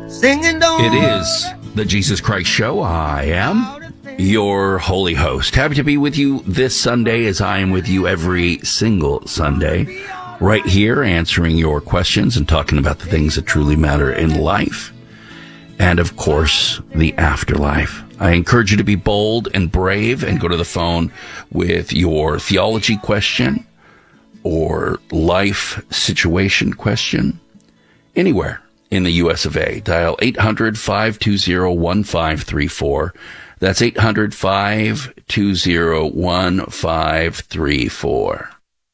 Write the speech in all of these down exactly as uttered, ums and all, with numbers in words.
Singing don't It is the Jesus Christ Show. I am your holy host. Happy to be with you this Sunday, as I am with you every single Sunday, right here answering your questions and talking about the things that truly matter in life. And, of course, the afterlife. I encourage you to be bold and brave and go to the phone with your theology question or life situation question anywhere in the U S of A. Dial eight hundred, five two zero, one five three four. That's eight hundred, five two zero, one five three four.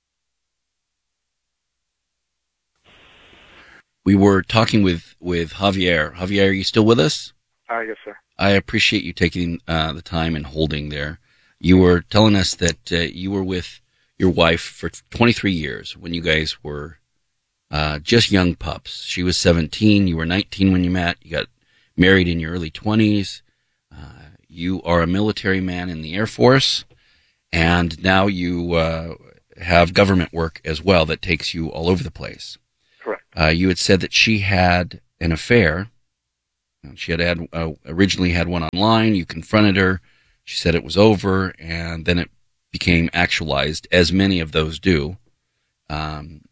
We were talking with, with Javier. Javier, are you still with us? Uh, yes, sir. I appreciate you taking uh, the time and holding there. You were telling us that uh, you were with your wife for twenty-three years when you guys were uh, just young pups. She was seventeen. You were nineteen when you met. You got married in your early twenties. Uh, you are a military man in the Air Force, and now you uh, have government work as well that takes you all over the place. Correct. Uh, you had said that she had an affair. She had, had uh, originally had one online. You confronted her. She said it was over, and then it became actualized, as many of those do. Um,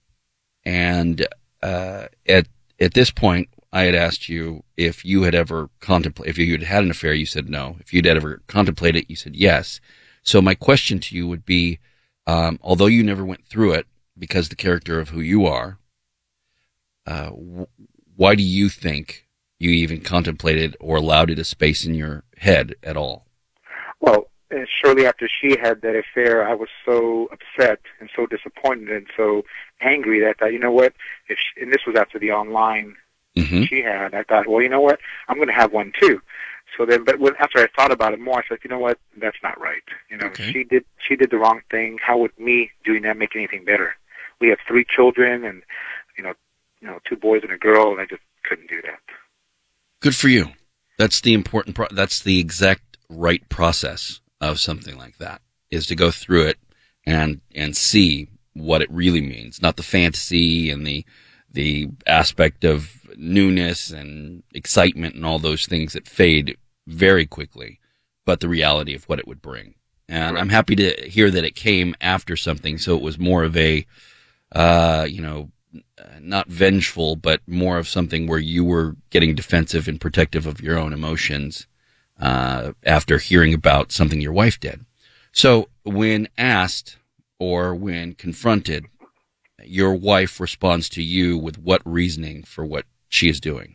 and uh, at at this point, I had asked you if you had ever contemplated, if you had had an affair. You said no. If you'd ever contemplated it, you said yes. So my question to you would be, um, although you never went through it because the character of who you are, uh, w- why do you think you even contemplated or allowed it a space in your head at all? Well, and shortly after she had that affair, I was so upset and so disappointed and so angry that I thought, you know what, if she, and this was after the online Mm-hmm. she had, I thought, well, you know what, I'm going to have one too. So then, but when, after I thought about it more, I said, you know what, that's not right. You know, Okay. she did she did the wrong thing. How would me doing that make anything better? We have three children, and you know, you know, two boys and a girl, and I just couldn't do that. Good for you. That's the important. Pro- that's the exact right process of something like that, is to go through it and and see what it really means, not the fantasy and the the aspect of newness and excitement and all those things that fade very quickly, but the reality of what it would bring. And Right. I'm happy to hear that it came after something, so it was more of a, uh, you know, not vengeful, but more of something where you were getting defensive and protective of your own emotions uh, after hearing about something your wife did. So when asked or when confronted, your wife responds to you with what reasoning for what she is doing?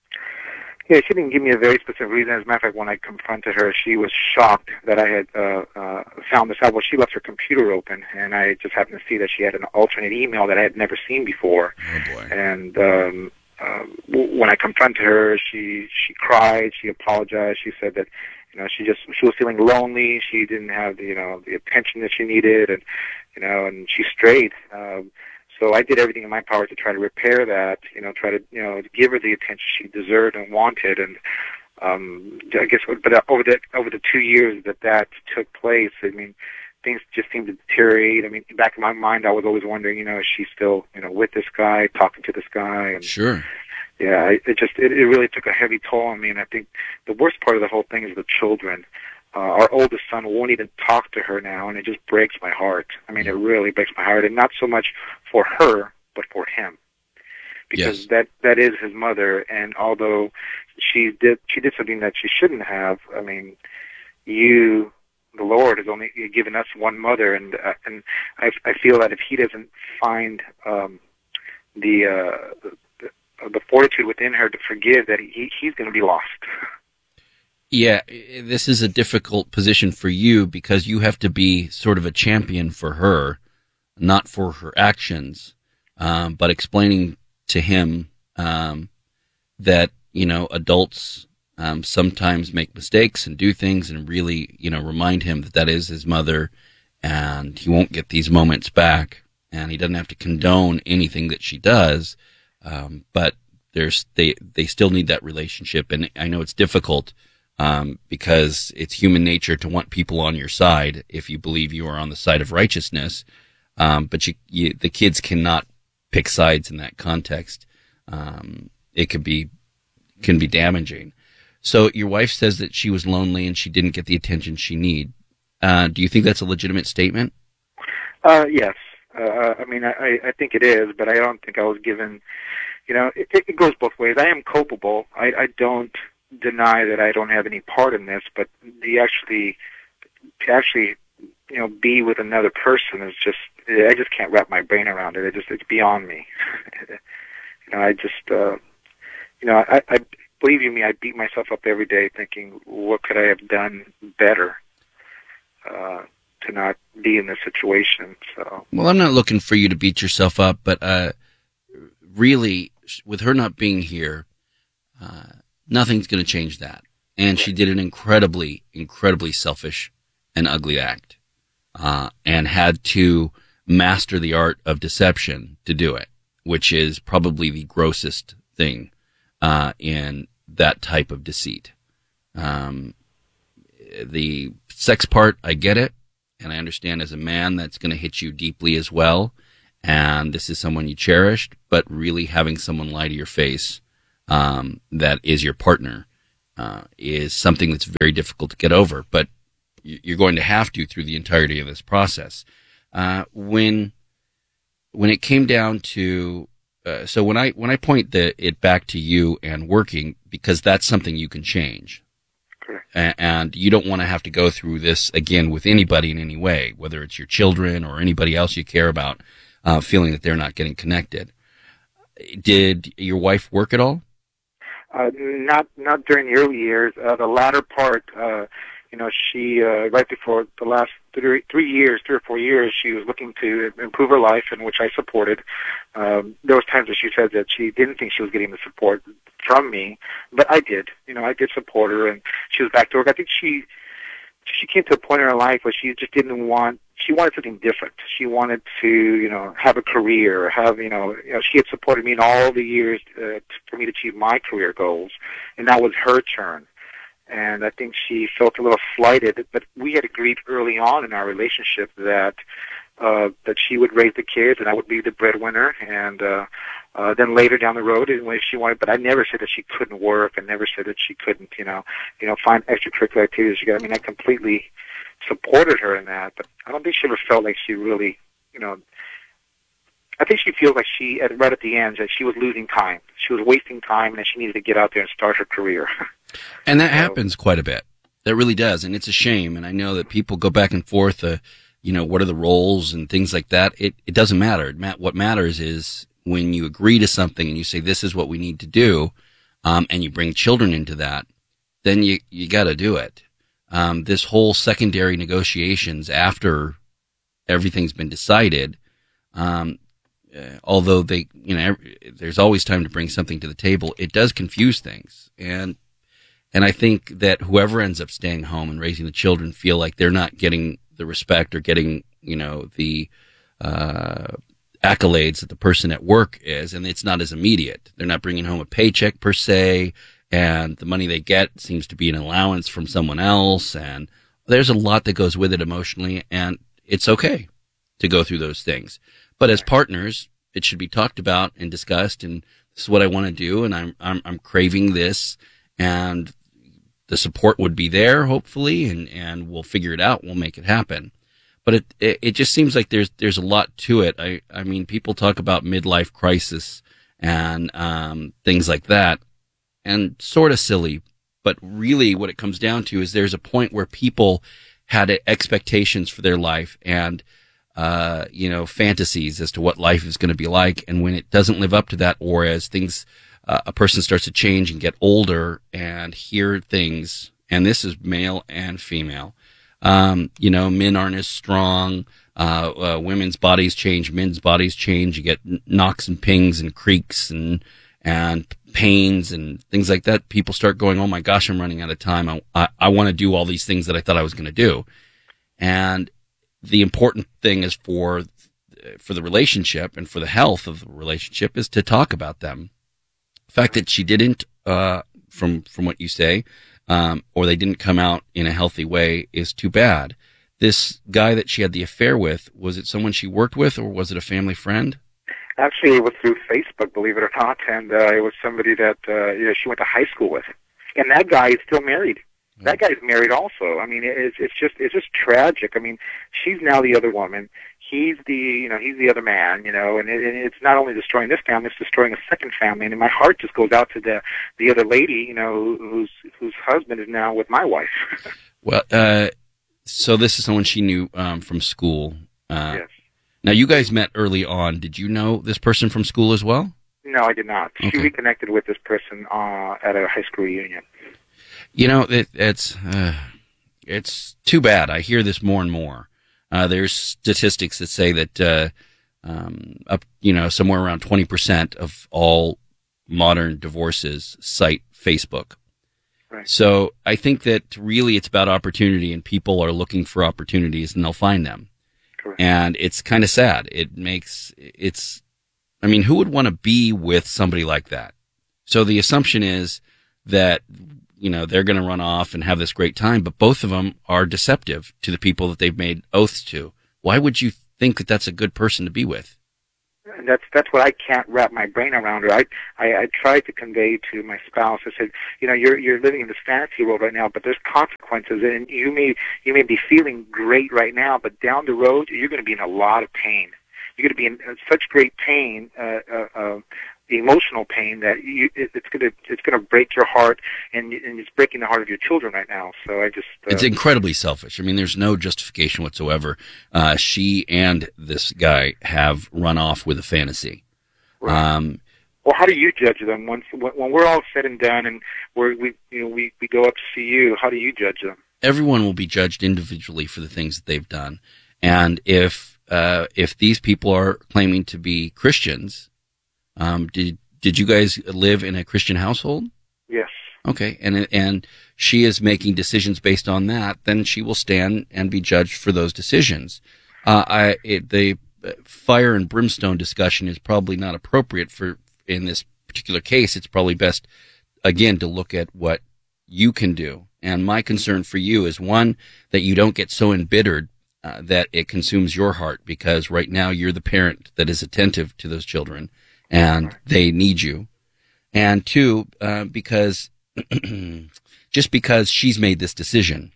Yeah, she didn't give me a very specific reason. As a matter of fact, when I confronted her, she was shocked that I had uh, uh, found this out. Well, she left her computer open, and I just happened to see that she had an alternate email that I had never seen before. Oh, boy. And um, uh, w- when I confronted her, she she cried. She apologized. She said that, you know, she just she was feeling lonely. She didn't have the, you know, the attention that she needed, and you know, and she strayed. Um, So I did everything in my power to try to repair that, you know, try to, you know, give her the attention she deserved and wanted. And um, I guess, but over the over the two years that that took place, I mean, things just seemed to deteriorate. I mean, back in my mind, I was always wondering, you know, is she still, you know, with this guy, talking to this guy? And, Sure. yeah, it, it just it, it really took a heavy toll on me. And I think the worst part of the whole thing is the children. Uh, our oldest son won't even talk to her now, and it just breaks my heart. I mean, it really breaks my heart, and not so much for her, but for him, because Yes. that that is his mother. And although she did she did something that she shouldn't have, I mean, you, the Lord, has only given us one mother, and uh, and I I feel that if he doesn't find um, the, uh, the the fortitude within her to forgive, that he he's going to be lost. Yeah, this is a difficult position for you because you have to be sort of a champion for her, not for her actions, um, but explaining to him um, that, you know, adults um, sometimes make mistakes and do things, and really, you know, remind him that that is his mother and he won't get these moments back, and he doesn't have to condone anything that she does, um, but there's they, they still need that relationship. And I know it's difficult Um, because it's human nature to want people on your side if you believe you are on the side of righteousness. Um, but you, you, the kids cannot pick sides in that context. Um, it could be can be damaging. So your wife says that she was lonely and she didn't get the attention she need. Uh, do you think that's a legitimate statement? Uh, yes. Uh, I mean, I, I think it is, but I don't think I was given, you know, it, it goes both ways. I am culpable. I, I don't deny that I don't have any part in this, but the actually, to actually, you know, be with another person is just, I just can't wrap my brain around it. It just, it's beyond me. you know, I just, uh, you know, I, I, believe you me, I beat myself up every day thinking, what could I have done better uh, to not be in this situation? So, well, I'm not looking for you to beat yourself up, but uh, really, with her not being here, uh, nothing's going to change that. And she did an incredibly, incredibly selfish and ugly act, uh, and had to master the art of deception to do it, which is probably the grossest thing uh, in that type of deceit. Um, the sex part, I get it, and I understand as a man that's going to hit you deeply as well, and this is someone you cherished, but really having someone lie to your face um, that is your partner uh, is something that's very difficult to get over, but you're going to have to through the entirety of this process. Uh, when when it came down to Uh, so when I when I point the, it back to you and working, because that's something you can change, a- and you don't want to have to go through this again with anybody in any way, whether it's your children or anybody else you care about, uh, feeling that they're not getting connected. Did your wife work at all? Uh, not not during the early years. Uh, the latter part, uh, you know, she uh, right before the last three, three years, three or four years, she was looking to improve her life, in which I supported. Um, there was times that she said that she didn't think she was getting the support from me, but I did. You know, I did support her, and she was back to work. I think she she came to a point in her life where she just didn't want. She wanted something different. She wanted to, you know, have a career, have, you know, you know she had supported me in all the years uh, for me to achieve my career goals, and that was her turn. And I think she felt a little slighted, but we had agreed early on in our relationship that uh, that she would raise the kids and I would be the breadwinner. And uh, uh, then later down the road, if she wanted, but I never said that she couldn't work. I never said that she couldn't, you know, you know, find extracurricular activities. I mean, I completely supported her in that, but I don't think she ever felt like she really, you know. I think she feels like she, at, right at the end, that she was losing time. She was wasting time, and she needed to get out there and start her career. And that so, happens quite a bit. That really does, and it's a shame. And I know that people go back and forth, uh, you know, what are the roles and things like that. It it doesn't matter. What matters is when you agree to something and you say, this is what we need to do, um, and you bring children into that, then you, you got to do it. Um, this whole secondary negotiations after everything's been decided, um, Uh, although they, you know, there's always time to bring something to the table, it does confuse things. And, and I think that whoever ends up staying home and raising the children feel like they're not getting the respect or getting, you know, the, uh, accolades that the person at work is, and it's not as immediate. They're not bringing home a paycheck per se, and the money they get seems to be an allowance from someone else. And there's a lot that goes with it emotionally, and it's okay to go through those things. But as partners, it should be talked about and discussed, and this is what I want to do, and I'm I'm, I'm craving this, and the support would be there, hopefully, and, and we'll figure it out. We'll make it happen. But it, it it just seems like there's there's a lot to it. I I mean, people talk about midlife crisis and um, things like that, and sort of silly. But really, what it comes down to is there's a point where people had expectations for their life and uh, you know, fantasies as to what life is going to be like. And when it doesn't live up to that, or as things, uh, a person starts to change and get older and hear things, and this is male and female, um, you know, men aren't as strong, uh, uh, women's bodies change, men's bodies change, you get knocks and pings and creaks and, and pains and things like that. People start going, oh my gosh, I'm running out of time. I, I, I want to do all these things that I thought I was going to do. And the important thing is for for the relationship and for the health of the relationship is to talk about them. The fact that she didn't, uh, from from what you say, um, or they didn't come out in a healthy way is too bad. This guy that she had the affair with, was it someone she worked with, or was it a family friend? Actually, it was through Facebook, believe it or not, and uh, it was somebody that uh, you know she went to high school with, and that guy is still married. Mm-hmm. That guy's married also. I mean, it's it's just it's just tragic. I mean, she's now the other woman. He's the you know he's the other man. You know, and, it, and it's not only destroying this family, it's destroying a second family. And my heart just goes out to the the other lady. You know, whose whose husband is now with my wife. Well, uh, so this is someone she knew um, from school. Uh, yes. Now, you guys met early on. Did you know this person from school as well? No, I did not. Okay. She reconnected with this person uh, at a high school reunion. You know, it, it's uh, it's too bad. I hear this more and more. Uh, there's statistics that say that uh, um, up, you know, somewhere around twenty percent of all modern divorces cite Facebook. Right. So I think that really it's about opportunity, and people are looking for opportunities, and they'll find them. Correct. And it's kind of sad. It makes, it's, I mean, who would want to be with somebody like that? So the assumption is that, you know, they're going to run off and have this great time, but both of them are deceptive to the people that they've made oaths to. Why would you think that that's a good person to be with? And that's that's what I can't wrap my brain around. Or I, I I tried to convey to my spouse. I said, you know, you're you're living in this fantasy world right now, but there's consequences, and you may you may be feeling great right now, but down the road you're going to be in a lot of pain. You're going to be in such great pain, uh, uh, uh, emotional pain, that you, it, it's going to it's going to break your heart, and and it's breaking the heart of your children right now. So I just uh, it's incredibly selfish. I mean, there's no justification whatsoever. Uh, she and this guy have run off with a fantasy. Right. Um, well, how do you judge them once when, when we're all said and done, and we're, we you know we we go up to see you? How do you judge them? Everyone will be judged individually for the things that they've done, and if uh, if these people are claiming to be Christians. Um, did did you guys live in a Christian household? Yes. Okay, and and she is making decisions based on that. Then she will stand and be judged for those decisions. Uh, I it, the fire and brimstone discussion is probably not appropriate for in this particular case. It's probably best again to look at what you can do. And my concern for you is one, that you don't get so embittered uh, that it consumes your heart, because right now you're the parent that is attentive to those children. And they need you. And two, uh, because just because she's made this decision,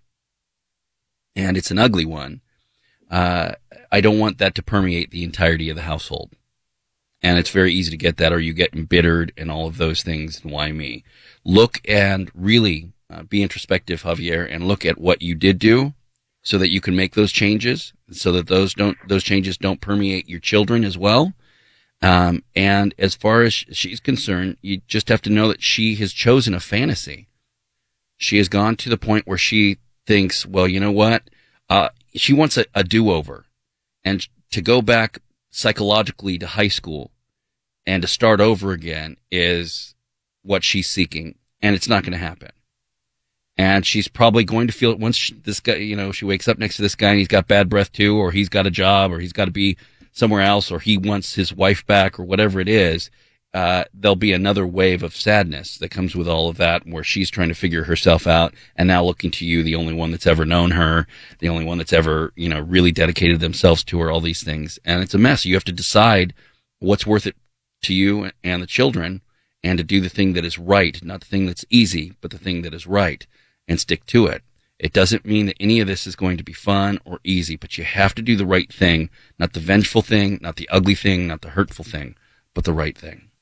and it's an ugly one, uh, I don't want that to permeate the entirety of the household. And it's very easy to get that, or you get embittered and all of those things. And why me? Look and really uh, be introspective, Javier, and look at what you did do, so that you can make those changes, so that those don't those changes don't permeate your children as well. Um, and as far as she's concerned, you just have to know that she has chosen a fantasy. She has gone to the point where she thinks, well, you know what? Uh, she wants a, a do-over, and to go back psychologically to high school and to start over again is what she's seeking, and it's not going to happen. And she's probably going to feel it once she, this guy, you know, she wakes up next to this guy and he's got bad breath too, or he's got a job, or he's got to be somewhere else, or he wants his wife back, or whatever it is, uh, there'll be another wave of sadness that comes with all of that, where she's trying to figure herself out, and now looking to you, the only one that's ever known her, the only one that's ever, you know, really dedicated themselves to her, all these things. And it's a mess. You have to decide what's worth it to you and the children, and to do the thing that is right, not the thing that's easy, but the thing that is right, and stick to it. It doesn't mean that any of this is going to be fun or easy, but you have to do the right thing, not the vengeful thing, not the ugly thing, not the hurtful thing, but the right thing.